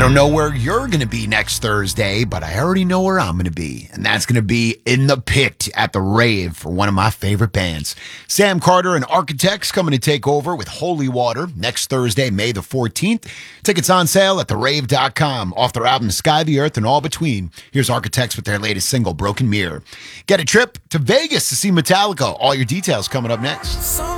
don't know where you're going to be next Thursday, but I already know where I'm going to be. And that's going to be in the pit at the rave for one of my favorite bands. Sam Carter and Architects coming to take over with Holy Water next Thursday, May the 14th. Tickets on sale at therave.com off their album Sky, the Earth, and All Between. Here's Architects with their latest single, Broken Mirror. Get a trip to Vegas to see Metallica. All your details coming up next.